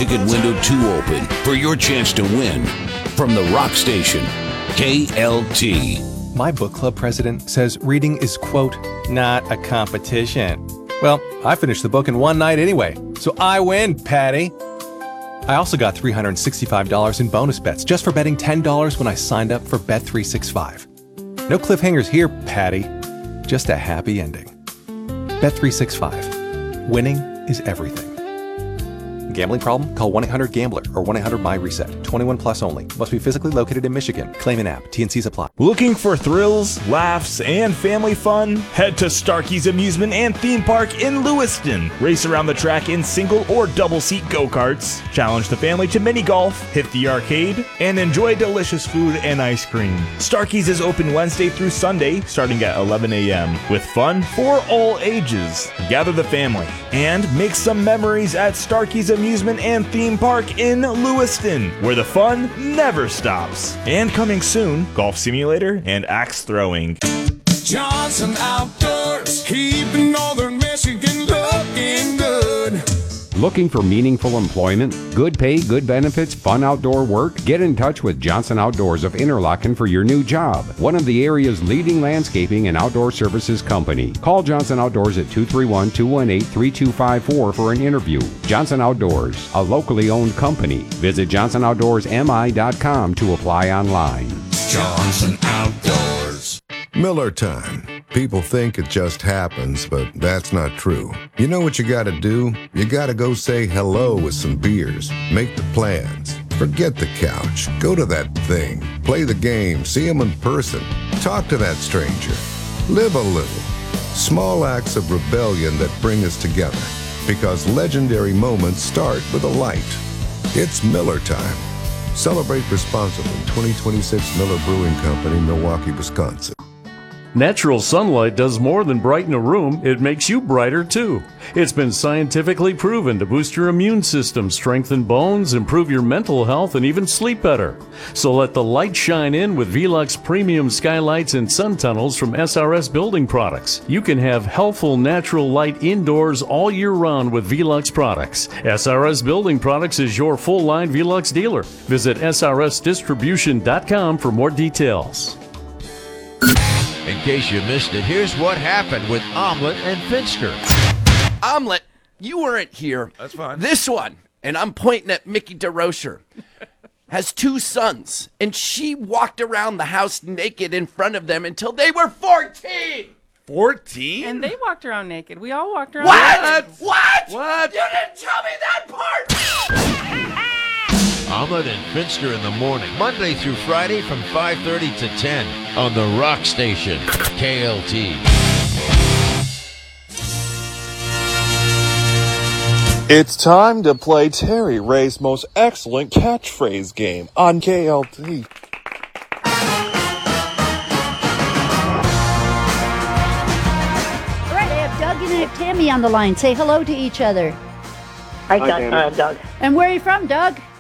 ticket window too open for your chance to win. From the Rock Station, KLT. My book club president says reading is, quote, not a competition. Well, I finished the book in one night anyway, so I win, Patty. I also got $365 in bonus bets just for betting $10 when I signed up for Bet365. No cliffhangers here, Patty. Just a happy ending. Bet365. Winning is everything. Gambling problem? Call 1-800-GAMBLER or 1-800-MY-RESET. 21 plus only. Must be physically located in Michigan. Claim an app. T&Cs apply. Looking for thrills, laughs, and family fun? Head to Starkey's Amusement and Theme Park in Lewiston. Race around the track in single or double seat go-karts. Challenge the family to mini golf, hit the arcade, and enjoy delicious food and ice cream. Starkey's is open Wednesday through Sunday starting at 11 a.m. with fun for all ages. Gather the family and make some memories at Starkey's Amusement and Theme Park in Lewiston, where the fun never stops. And coming soon, golf simulator and axe throwing. Johnson Outdoors, keeping Northern Michigan looking good. Looking for meaningful employment, good pay, good benefits, fun outdoor work? Get in touch with Johnson Outdoors of Interlaken for your new job. One of the area's leading landscaping and outdoor services company. Call Johnson Outdoors at 231-218-3254 for an interview. Johnson Outdoors, a locally owned company. Visit JohnsonOutdoorsMI.com to apply online. Johnson Outdoors. Miller time. People think it just happens, but that's not true. You know what you gotta do? You gotta go say hello with some beers. Make the plans. Forget the couch. Go to that thing. Play the game. See them in person. Talk to that stranger. Live a little. Small acts of rebellion that bring us together. Because legendary moments start with a light. It's Miller time. Celebrate responsibly. 2026 Miller Brewing Company, Milwaukee, Wisconsin. Natural sunlight does more than brighten a room, it makes you brighter too. It's been scientifically proven to boost your immune system, strengthen bones, improve your mental health, and even sleep better. So let the light shine in with Velux Premium Skylights and Sun Tunnels from SRS Building Products. You can have healthful natural light indoors all year round with Velux products. SRS Building Products is your full-line Velux dealer. Visit srsdistribution.com for more details. In case you missed it, here's what happened with Omelet and Finster. Omelet, you weren't here. That's fine. This one, and I'm pointing at Mickey DeRocher, has two sons, and she walked around the house naked in front of them until they were 14. 14? And they walked around naked. We all walked around What? naked. What? You didn't tell me that part! Omelet and Finster in the morning, Monday through Friday from 5:30 to 10 on the Rock Station, KLT. It's time to play Terry Ray's most excellent catchphrase game on KLT. All right, I have Doug and I have Tammy on the line. Say hello to each other. Hi, Doug. And where are you from, Doug?